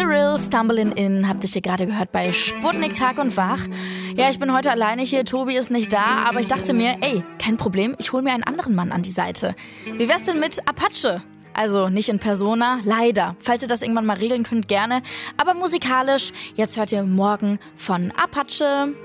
Cyril, Stumbling In, habt ihr hier gerade gehört bei Sputnik Tag und Wach. Ja, ich bin heute alleine hier, Tobi ist nicht da, aber ich dachte mir, kein Problem, ich hole mir einen anderen Mann an die Seite. Wie wär's denn mit Apache? Also nicht in Persona, leider. Falls ihr das irgendwann mal regeln könnt, gerne. Aber musikalisch, jetzt hört ihr Morgen von Apache.